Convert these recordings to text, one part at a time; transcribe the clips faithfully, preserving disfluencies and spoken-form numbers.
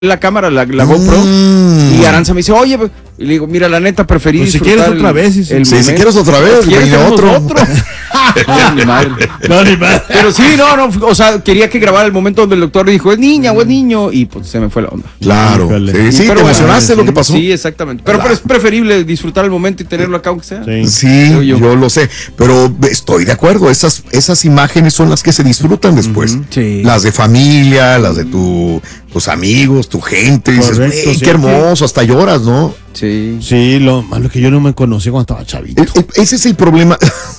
la cámara, la, la GoPro, mm. y Aranza me dice, oye, y le digo, mira, la neta, preferí pues disfrutar si quieres otra el, vez. El sí, sí, si quieres otra vez, ¿quieres viene otro. otro? No, ni madre. No, ni madre. Pero sí, no, no, o sea, quería que grabara el momento donde el doctor dijo, es niña o es niño, y pues se me fue la onda. Claro, sí, sí, pero te bueno, emocionaste sí, lo que pasó. Sí, exactamente, pero, pero es preferible disfrutar el momento y tenerlo acá aunque sea. Sí, sí yo. yo lo sé, pero estoy de acuerdo, esas, esas imágenes son las que se disfrutan después. Uh-huh. Sí. Las de familia, las de tu, tus amigos, tu gente, correcto, dices, sí, qué hermoso, hasta lloras, ¿no? Sí. Sí, lo malo que yo no me conocí cuando estaba chavito. E- e- ese es el problema.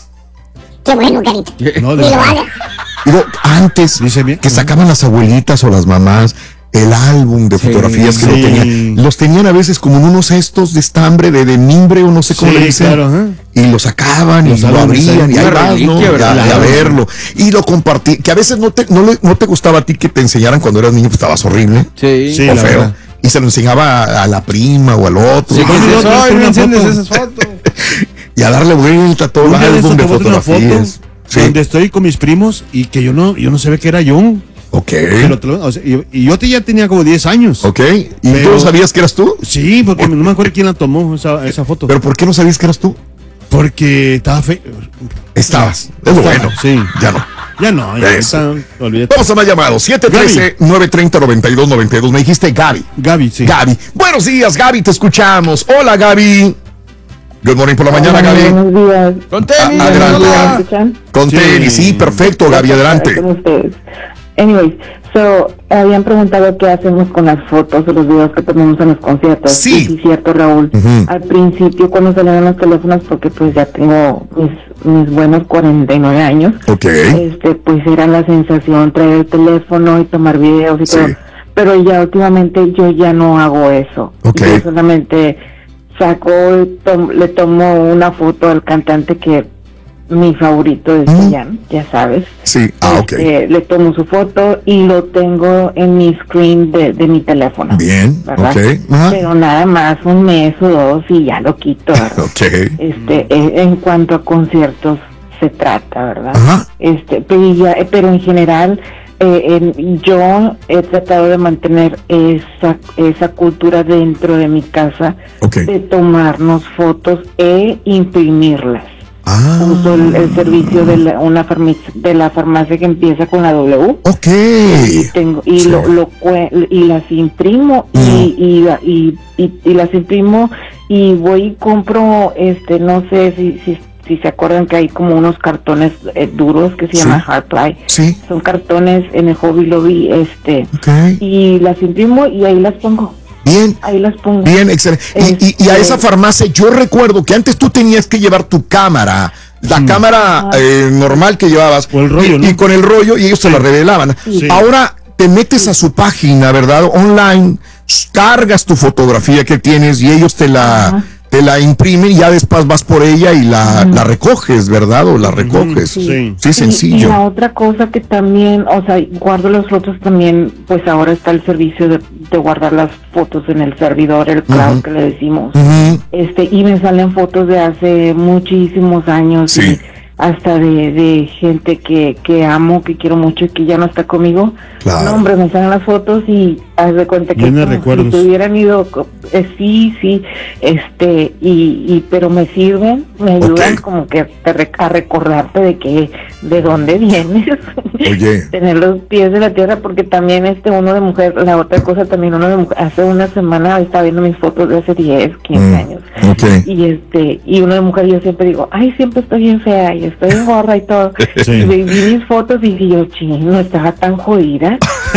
Qué bueno, carita. No, Ni lo hagas. Digo, antes que sacaban las abuelitas o las mamás el álbum de fotografías sí, que sí. lo tenían, los tenían a veces como en unos cestos de estambre, de, de mimbre o no sé cómo sí, le dicen, claro, ¿eh? y lo sacaban los y lo abrían y ahí vas, ¿no? Y a, a verlo y lo compartí, que a veces no te, no, le, no te gustaba a ti que te enseñaran cuando eras niño, pues estabas horrible, sí, sí, o feo, verdad. Y se lo enseñaba a, a la prima o al otro. Sí, ay, eso, ay, no enciendes esas fotos. Y a darle vuelta a todo el álbum de fotografías. Sí. Donde estoy con mis primos y que yo no, yo no sabía que era yo. Ok. Pero, o sea, y, y yo te, ya tenía como diez años. Ok. ¿Y pero, tú no sabías que eras tú? Sí, porque no me acuerdo quién la tomó, esa, esa foto. ¿Pero por qué no sabías que eras tú? Porque estaba feo. Estabas. Es bueno. Sí. Ya no. Ya no, ya está, olvídate. Vamos a más llamados. siete uno tres, nueve tres cero, nueve dos nueve dos. Me dijiste Gaby. Gaby, sí. Gaby. Buenos días, Gaby, te escuchamos. Hola, Gaby. Good morning por la mañana, Hola, Gaby. Buenos días. Con tenis. A- adelante. ¿Me escuchan? Con Sí. tenis, sí, perfecto, Gaby, adelante. Con ustedes. Anyways, so, habían preguntado qué hacemos con las fotos o los videos que tomamos en los conciertos. Sí. Y sí, cierto, Raúl. Uh-huh. Al principio, cuando salían los teléfonos, porque pues ya tengo mis, mis buenos cuarenta y nueve años. Ok. Este, pues era la sensación traer el teléfono y tomar videos y Sí. todo. Pero ya últimamente yo ya no hago eso. Ok. Yo solamente saco, tom- le tomo una foto al cantante que mi favorito es Mm. Jan, ya sabes. Sí, ah, ok. Este, le tomo su foto y lo tengo en mi screen de, de mi teléfono. Bien, ¿verdad? ok. Ajá. Pero nada más un mes o dos y ya lo quito. ¿verdad? Ok. Este, eh, en cuanto a conciertos se trata, ¿verdad? Ajá. Este, pero, ya, eh, pero en general eh, en, yo he tratado de mantener esa esa cultura dentro de mi casa, Ok. de tomarnos fotos e imprimirlas. Ah. Uso el, el servicio de la, una farmacia, de la farmacia que empieza con la W. Ok. Y tengo y Sí. lo, lo cue- y las imprimo Mm. y, y, y, y, y las imprimo y voy y compro, este, no sé si si si se acuerdan que hay como unos cartones eh, duros que se Sí. llaman hard ply. Sí. Son cartones en el Hobby Lobby, este, Ok. y las imprimo y ahí las pongo. Bien. Ahí las pongo. Bien, excelente. Y, y, y a esa farmacia, yo recuerdo que antes tú tenías que llevar tu cámara, la Sí. cámara eh, normal que llevabas, O el rollo, y, ¿no? y con el rollo, y ellos te la revelaban. Sí. Ahora te metes a su página, ¿verdad? Online, cargas tu fotografía que tienes y ellos te la, Ajá. te la imprimen y ya después vas por ella y la, la recoges, ¿verdad? O la recoges. Sí. Sí, Y- sencillo. Y, la otra cosa que también, o sea, guardo las fotos también, pues ahora está el servicio de, de guardar las fotos en el servidor, el cloud Ujú. que le decimos. Ujú. Este, y me salen fotos de hace muchísimos años. Sí. Y hasta de, de gente que, que amo, que quiero mucho y que ya no está conmigo. Claro. No, hombre, me salen las fotos y haz de cuenta que Llena de como recuerdos. si te hubieran ido, co- eh, sí, sí, este, y, y pero me sirven, me ayudan Ok. como que te re- a recordarte de que, de dónde vienes. Oye. Tener los pies de la tierra, porque también este uno de mujer, la otra cosa también uno de mujer, hace una semana estaba viendo mis fotos de hace diez, quince Mm, años. ok. Y este, y uno de mujer yo siempre digo, ay, siempre estoy bien fea y estoy bien gorda y todo. Sí. Y vi vi mis fotos y dije yo, ching, no estaba tan jodida.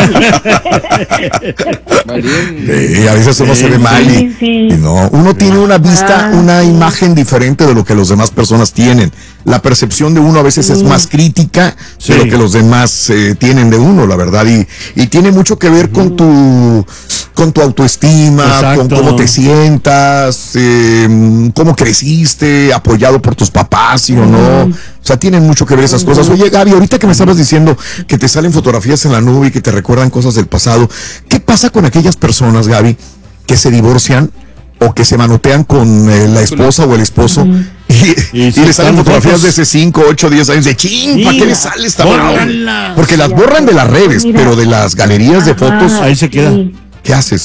Sí, a veces uno Sí, se ve mal y, sí, sí. y no, uno tiene una vista, Ah, una sí. imagen diferente de lo que las demás personas tienen. La percepción de uno a veces es Sí. más crítica Sí. de lo que los demás eh, tienen de uno, la verdad, y, y tiene mucho que ver con tu con tu autoestima, Exacto. con cómo te sientas, eh, cómo creciste, apoyado por tus papás, sí o no. O sea, tienen mucho que ver esas cosas. Oye, Gaby, ahorita que me estabas diciendo que te salen fotografías en la nube y que te recuerdan cosas del pasado, ¿qué pasa con aquellas personas, Gaby, que se divorcian o que se manotean con eh, la esposa o el esposo y, Y y si le salen están fotografías fotos- de hace cinco, ocho, diez años de ching? ¿Para qué Mira, le sale esta bórrala. broma? Porque las borran de las redes, Mira. pero de las galerías de Ajá, fotos. Ahí se queda. sí. ¿Qué haces?